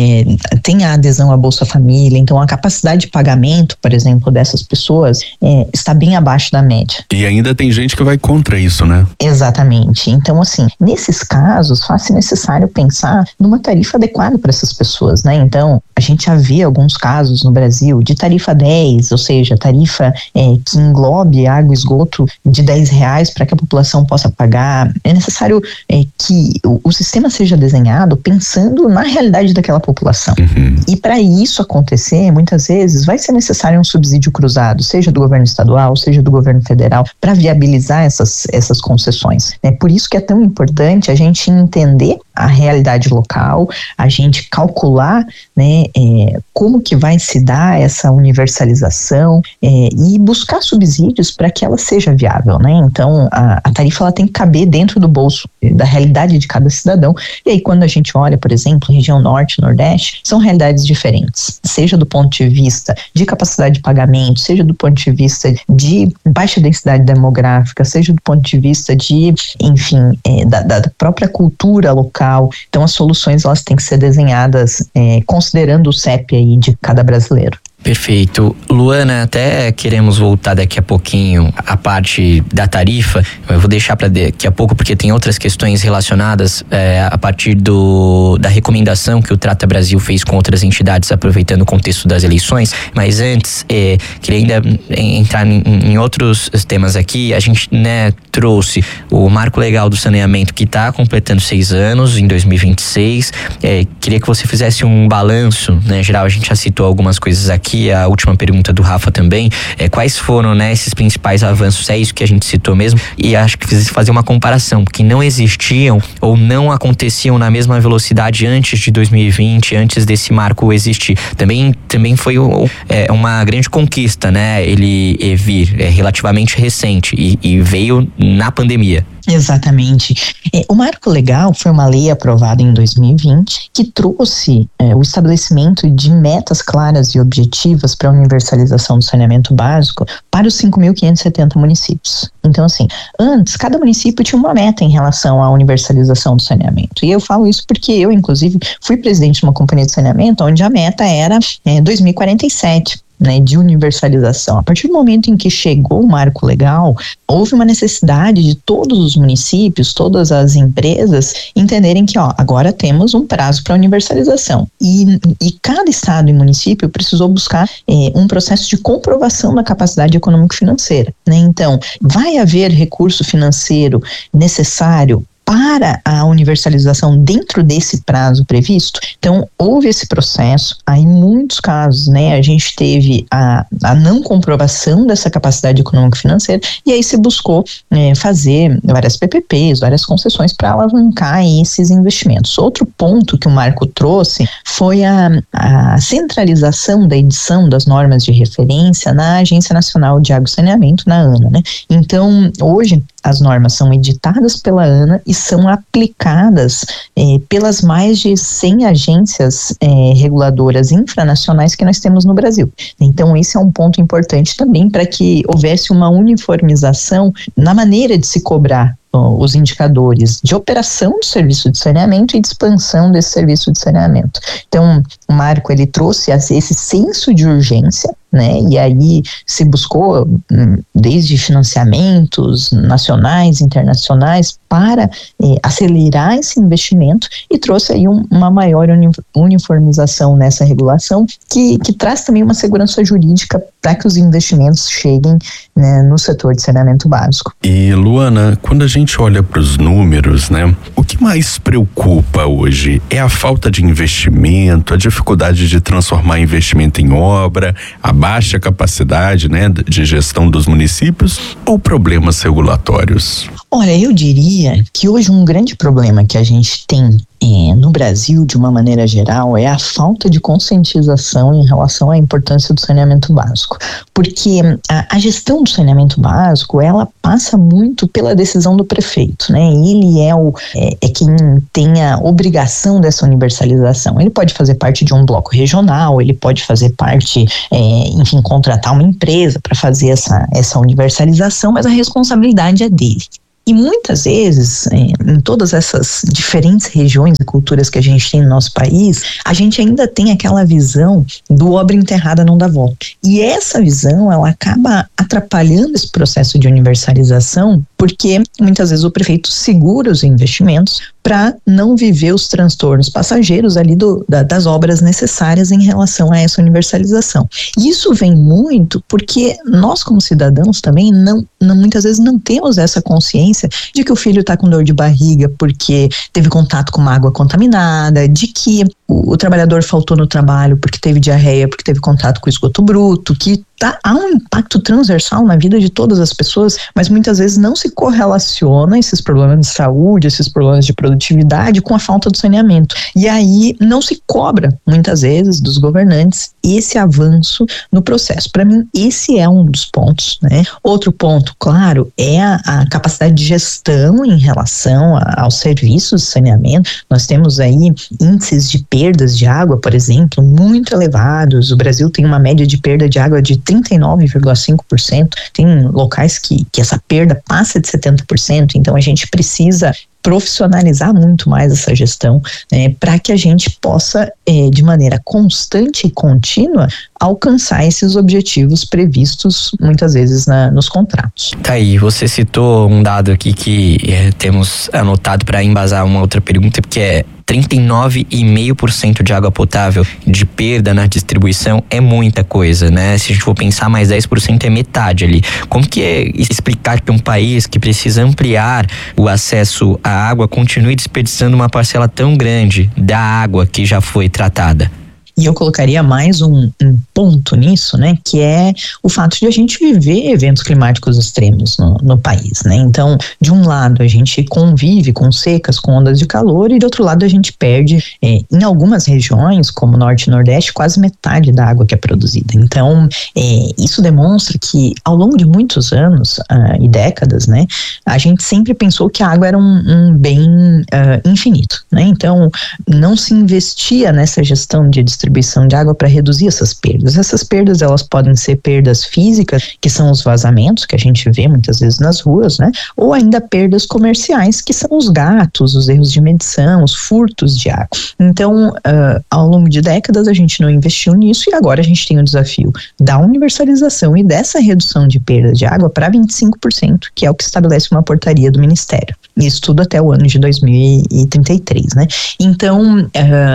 tem a adesão à Bolsa Família, então a capacidade de pagamento, por exemplo, dessas pessoas está bem abaixo da média. E ainda tem gente que vai contra isso, né? Exatamente. Então, assim, nesses casos, faz-se necessário pensar numa tarifa adequada para essas pessoas, né? Então, a gente já vê alguns casos no Brasil de tarifa 10, ou seja, tarifa que englobe água e esgoto de R$10 para que a população possa pagar. É necessário que o sistema seja desenhado pensando na realidade daquela população. E para isso acontecer, muitas vezes, vai ser necessário um subsídio cruzado, seja do governo estadual, seja do governo federal, para viabilizar essas concessões. É por isso que é tão importante a gente entender a realidade local, a gente calcular, né, como que vai se dar essa universalização e buscar subsídios para que ela seja viável, né? Então a tarifa ela tem que caber dentro do bolso da realidade de cada cidadão. E aí quando a gente olha, por exemplo, região norte, nordeste, são realidades diferentes, seja do ponto de vista de capacidade de pagamento, seja do ponto de vista de baixa densidade demográfica, seja do ponto de vista de, enfim, da própria cultura local. Então as soluções elas têm que ser desenhadas considerando o CEP aí de cada brasileiro. Perfeito. Luana, até queremos voltar daqui a pouquinho à parte da tarifa. Eu vou deixar para daqui a pouco porque tem outras questões relacionadas a partir da recomendação que o Trata Brasil fez com outras entidades, aproveitando o contexto das eleições. Mas antes, queria ainda entrar em outros temas aqui. A gente, né, trouxe o Marco Legal do Saneamento, que está completando 6 anos em 2026. Queria que você fizesse um balanço, né, geral. A gente já citou algumas coisas aqui. A última pergunta do Rafa também, quais foram, né, esses principais avanços? É isso que a gente citou mesmo, e acho que precisa fazer uma comparação, porque não existiam ou não aconteciam na mesma velocidade antes de 2020, antes desse marco existir. Também foi uma grande conquista, né, ele vir relativamente recente e veio na pandemia. Exatamente. O Marco Legal foi uma lei aprovada em 2020 que trouxe o estabelecimento de metas claras e objetivas para a universalização do saneamento básico para os 5.570 municípios. Então, assim, antes, cada município tinha uma meta em relação à universalização do saneamento. E eu falo isso porque eu, inclusive, fui presidente de uma companhia de saneamento onde a meta era 2047. Né, de universalização. A partir do momento em que chegou o Marco Legal, houve uma necessidade de todos os municípios, todas as empresas entenderem que agora temos um prazo para universalização. E cada estado e município precisou buscar um processo de comprovação da capacidade econômico-financeira. Né? Então, vai haver recurso financeiro necessário para a universalização dentro desse prazo previsto? Então, houve esse processo. Aí, em muitos casos, né, a gente teve a não comprovação dessa capacidade econômico-financeira, e aí se buscou fazer várias PPPs, várias concessões para alavancar esses investimentos. Outro ponto que o Marco trouxe foi a centralização da edição das normas de referência na Agência Nacional de Água e Saneamento, na ANA, né? Então, hoje, as normas são editadas pela ANA e são aplicadas pelas mais de 100 agências reguladoras infranacionais que nós temos no Brasil. Então, esse é um ponto importante também para que houvesse uma uniformização na maneira de se cobrar os indicadores de operação do serviço de saneamento e de expansão desse serviço de saneamento. Então, o Marco, ele trouxe esse senso de urgência, né? E aí se buscou desde financiamentos nacionais, internacionais, para acelerar esse investimento, e trouxe aí uma maior uniformização nessa regulação, que traz também uma segurança jurídica para que os investimentos cheguem, né, no setor de saneamento básico. E Luana, quando a gente olha para os números, né, o que mais preocupa hoje é a falta de investimento, a dificuldade de transformar investimento em obra, a baixa capacidade, né, de gestão dos municípios, ou problemas regulatórios? Olha, eu diria que hoje um grande problema que a gente tem no Brasil, de uma maneira geral, é a falta de conscientização em relação à importância do saneamento básico. Porque a gestão do saneamento básico, ela passa muito pela decisão do prefeito, né? Ele é quem tem a obrigação dessa universalização. Ele pode fazer parte de um bloco regional, ele pode fazer parte, enfim, contratar uma empresa para fazer essa universalização, mas a responsabilidade é dele. E muitas vezes, em todas essas diferentes regiões e culturas que a gente tem no nosso país, a gente ainda tem aquela visão do obra enterrada não dá volta. E essa visão, ela acaba atrapalhando esse processo de universalização, porque muitas vezes o prefeito segura os investimentos para não viver os transtornos passageiros ali das obras necessárias em relação a essa universalização. E isso vem muito porque nós, como cidadãos, também muitas vezes não temos essa consciência de que o filho está com dor de barriga porque teve contato com uma água contaminada, de que o trabalhador faltou no trabalho porque teve diarreia, porque teve contato com esgoto bruto, que há um impacto transversal na vida de todas as pessoas, mas muitas vezes não se correlaciona esses problemas de saúde, esses problemas de produtividade com a falta do saneamento. E aí não se cobra, muitas vezes, dos governantes esse avanço no processo. Para mim, esse é um dos pontos, né? Outro ponto, claro, é a capacidade de gestão em relação aos serviços de saneamento. Nós temos aí índices de perdas de água, por exemplo, muito elevados. O Brasil tem uma média de perda de água de 39,5%. Tem locais que essa perda passa de 70%. Então a gente precisa profissionalizar muito mais essa gestão, para que a gente possa, de maneira constante e contínua, alcançar esses objetivos previstos muitas vezes nos contratos. Tá aí, você citou um dado aqui que temos anotado para embasar uma outra pergunta, porque é 39,5% de água potável de perda na distribuição é muita coisa, né? Se a gente for pensar, mais 10% é metade ali. Como que é explicar que um país que precisa ampliar o acesso à água continue desperdiçando uma parcela tão grande da água que já foi tratada? E eu colocaria mais um ponto nisso, né, que é o fato de a gente viver eventos climáticos extremos no país, né? Então, de um lado a gente convive com secas, com ondas de calor, e de outro lado a gente perde, em algumas regiões, como Norte e Nordeste, quase metade da água que é produzida. Então, isso demonstra que ao longo de muitos anos e décadas, né, a gente sempre pensou que a água era um bem infinito, né? Então, não se investia nessa gestão de distribuição de água para reduzir essas perdas. Essas perdas, elas podem ser perdas físicas, que são os vazamentos que a gente vê muitas vezes nas ruas, né? Ou ainda perdas comerciais, que são os gatos, os erros de medição, os furtos de água. Então, ao longo de décadas a gente não investiu nisso, e agora a gente tem o desafio da universalização e dessa redução de perda de água para 25%, que é o que estabelece uma portaria do Ministério. Isso tudo até o ano de 2033, né? Então,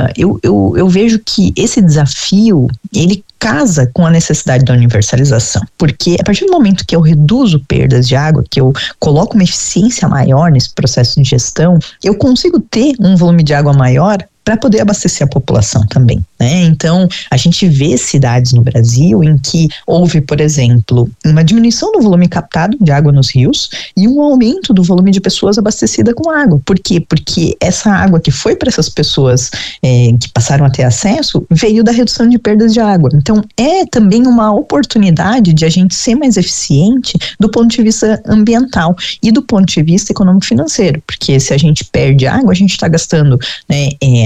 eu vejo que esse desafio, ele casa com a necessidade da universalização, porque a partir do momento que eu reduzo perdas de água, que eu coloco uma eficiência maior nesse processo de gestão, eu consigo ter um volume de água maior para poder abastecer a população também, né? Então, a gente vê cidades no Brasil em que houve, por exemplo, uma diminuição do volume captado de água nos rios e um aumento do volume de pessoas abastecidas com água. Por quê? Porque essa água que foi para essas pessoas que passaram a ter acesso veio da redução de perdas de água. Então, é também uma oportunidade de a gente ser mais eficiente do ponto de vista ambiental e do ponto de vista econômico-financeiro, porque se a gente perde água, a gente está gastando, né,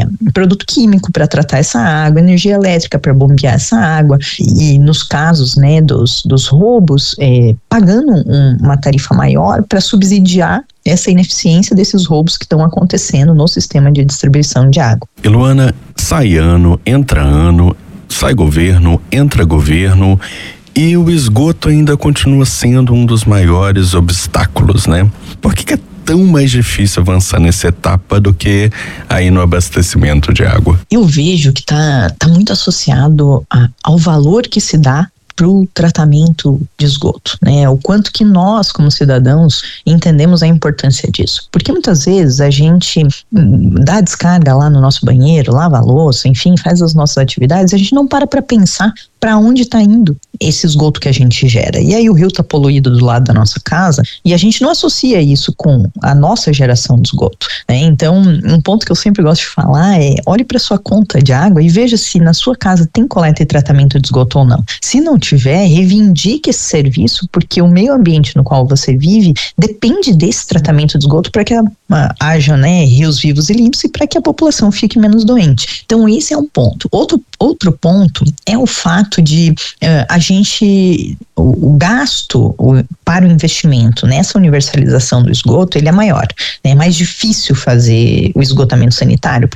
produto químico para tratar essa água, energia elétrica para bombear essa água, e nos casos, né, dos roubos, pagando uma tarifa maior para subsidiar essa ineficiência desses roubos que estão acontecendo no sistema de distribuição de água. E Luana, sai ano, sai governo, entra governo, e o esgoto ainda continua sendo um dos maiores obstáculos, né? Por que é tão mais difícil avançar nessa etapa do que aí no abastecimento de água? Eu vejo que tá muito associado ao valor que se dá para o tratamento de esgoto, né? O quanto que nós, como cidadãos, entendemos a importância disso. Porque muitas vezes a gente dá descarga lá no nosso banheiro, lava a louça, enfim, faz as nossas atividades, a gente não para pensar para onde está indo esse esgoto que a gente gera. E aí o rio está poluído do lado da nossa casa e a gente não associa isso com a nossa geração de esgoto, né? Então, um ponto que eu sempre gosto de falar é: olhe para sua conta de água e veja se na sua casa tem coleta e tratamento de esgoto ou não. Se não tiver, reivindique esse serviço, porque o meio ambiente no qual você vive depende desse tratamento de esgoto para que haja, né, rios vivos e limpos e para que a população fique menos doente. Então, esse é um ponto. Outro ponto é o fato de o gasto para o investimento nessa universalização do esgoto, ele é maior, né? É mais difícil fazer o esgotamento sanitário,